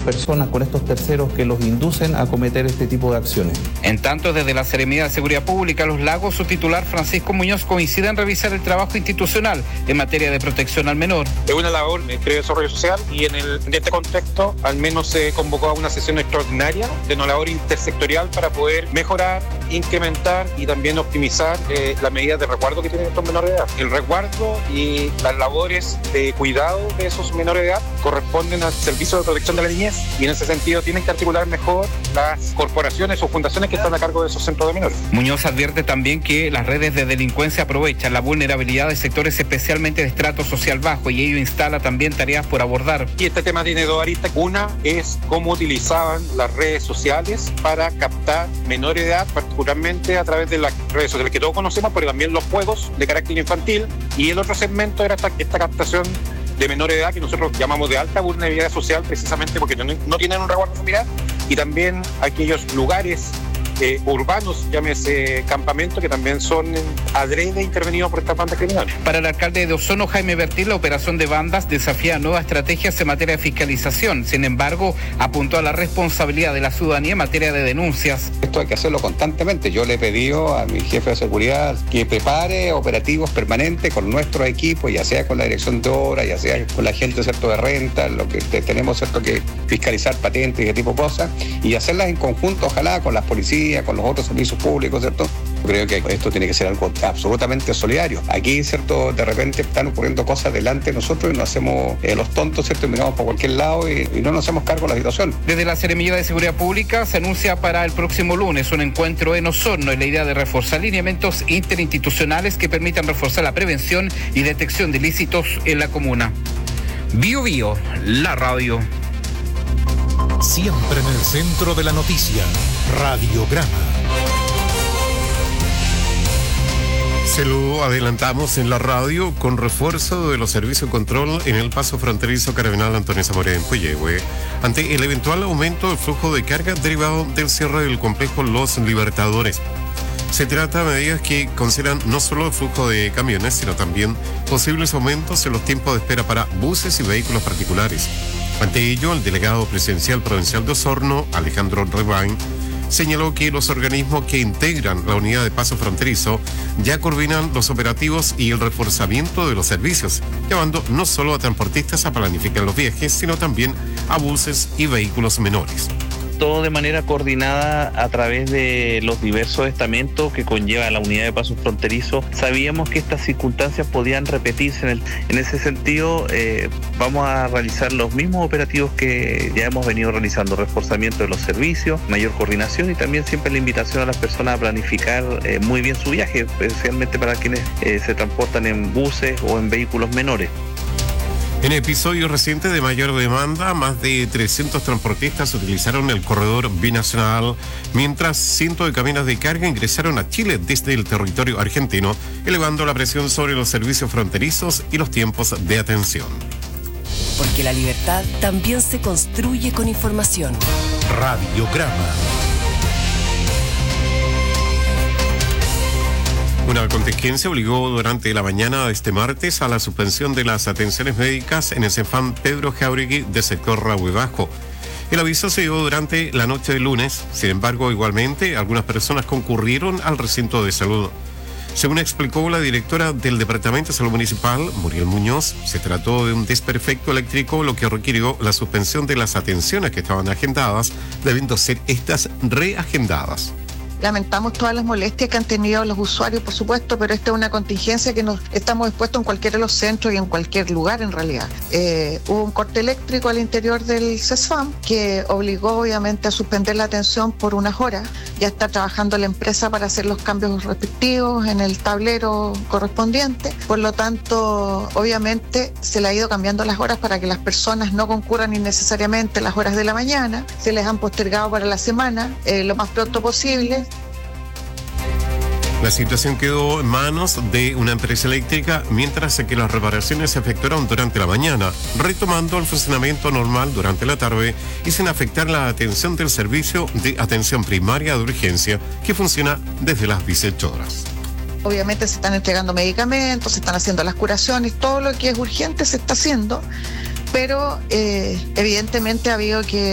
personas, con estos terceros que los inducen a cometer este tipo de acciones. En tanto, desde la Seremía de Seguridad Pública Los Lagos, su titular Francisco Muñoz coincide en revisar el trabajo institucional en materia de protección al menor. Es una labor de desarrollo social y en este contexto al menos se convocó a una sesión extraordinaria de una labor intersectorial para poder mejorar, incrementar y también optimizar las medidas de resguardo que tienen estos menores de edad. El resguardo y las labores de cuidado de esos menores de edad corresponden al Servicio de Protección de la Niñez y en ese sentido tienen que articular mejor las corporaciones o fundaciones que están a cargo de esos centros de menores. Muñoz advierte también que las redes de delincuencia aprovechan la vulnerabilidad de sectores especialmente de estrato social bajo y ello instala también tareas por abordar. Y este tema tiene dos aristas. Una es cómo utilizaban las redes sociales para captar menores de edad, particularmente a través de las redes sociales que todos conocemos, pero también los juegos de carácter infantil. Y el otro segmento era esta captación de menores de edad que nosotros llamamos de alta vulnerabilidad social, precisamente porque no tienen un resguardo familiar, y también aquellos lugares urbanos, llámese campamento, que también son adrede intervenidos por estas bandas criminales. Para el alcalde de Osorno, Jaime Bertil, la operación de bandas desafía nuevas estrategias en materia de fiscalización. Sin embargo, apuntó a la responsabilidad de la ciudadanía en materia de denuncias. Esto hay que hacerlo constantemente. Yo le he pedido a mi jefe de seguridad que prepare operativos permanentes con nuestro equipo, ya sea con la dirección de obra, ya sea con la gente, ¿cierto?, de renta, lo que tenemos, ¿cierto?, que fiscalizar patentes y ese tipo de cosas, y hacerlas en conjunto, ojalá, con las policías, con los otros servicios públicos, ¿cierto? Creo que esto tiene que ser algo absolutamente solidario. Aquí, ¿cierto?, de repente están ocurriendo cosas delante de nosotros y nos hacemos los tontos, ¿cierto?, y miramos por cualquier lado y no nos hacemos cargo de la situación. Desde la Seremía de Seguridad Pública se anuncia para el próximo lunes un encuentro en Osorno en la idea de reforzar lineamientos interinstitucionales que permitan reforzar la prevención y detección de ilícitos en la comuna. Bio Bio, la radio. Siempre en el centro de la noticia, Radiograma. Se lo adelantamos en la radio con refuerzo de los servicios de control en el paso fronterizo Carabinal Antonio Zamora en Puyehue, ante el eventual aumento del flujo de carga derivado del cierre del complejo Los Libertadores. Se trata de medidas que consideran no solo el flujo de camiones, sino también posibles aumentos en los tiempos de espera para buses y vehículos particulares. Ante ello, el delegado presidencial provincial de Osorno, Alejandro Rebain, señaló que los organismos que integran la unidad de paso fronterizo ya coordinan los operativos y el reforzamiento de los servicios, llevando no solo a transportistas a planificar los viajes, sino también a buses y vehículos menores. Todo de manera coordinada a través de los diversos estamentos que conlleva la unidad de paso fronterizo. Sabíamos que estas circunstancias podían repetirse. En ese sentido, vamos a realizar los mismos operativos que ya hemos venido realizando: reforzamiento de los servicios, mayor coordinación y también siempre la invitación a las personas a planificar muy bien su viaje, especialmente para quienes se transportan en buses o en vehículos menores. En episodios recientes de mayor demanda, más de 300 transportistas utilizaron el corredor binacional, mientras cientos de camiones de carga ingresaron a Chile desde el territorio argentino, elevando la presión sobre los servicios fronterizos y los tiempos de atención. Porque la libertad también se construye con información. Radiograma. Una contingencia obligó durante la mañana de este martes a la suspensión de las atenciones médicas en el CEFAM Pedro Jauregui de sector Rahue Bajo. El aviso se dio durante la noche del lunes. Sin embargo, igualmente, algunas personas concurrieron al recinto de salud. Según explicó la directora del Departamento de Salud Municipal, Muriel Muñoz, se trató de un desperfecto eléctrico, lo que requirió la suspensión de las atenciones que estaban agendadas, debiendo ser estas reagendadas. Lamentamos todas las molestias que han tenido los usuarios, por supuesto, pero esta es una contingencia que nos estamos expuestos en cualquiera de los centros y en cualquier lugar en realidad. Hubo un corte eléctrico al interior del CESFAM que obligó obviamente a suspender la atención por unas horas. Ya está trabajando la empresa para hacer los cambios respectivos en el tablero correspondiente. Por lo tanto, obviamente se le ha ido cambiando las horas para que las personas no concurran innecesariamente las horas de la mañana. Se les han postergado para la semana lo más pronto posible. La situación quedó en manos de una empresa eléctrica, mientras que las reparaciones se efectuaron durante la mañana, retomando el funcionamiento normal durante la tarde y sin afectar la atención del servicio de atención primaria de urgencia, que funciona desde las 18 horas. Obviamente se están entregando medicamentos, se están haciendo las curaciones, todo lo que es urgente se está haciendo, pero evidentemente ha habido que